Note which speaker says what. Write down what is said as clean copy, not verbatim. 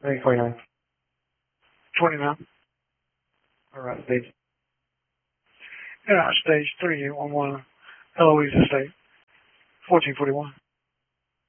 Speaker 1: 29.
Speaker 2: 29.
Speaker 1: All right, stage.
Speaker 2: Yeah, stage 3811, Eloise Estate, 1441.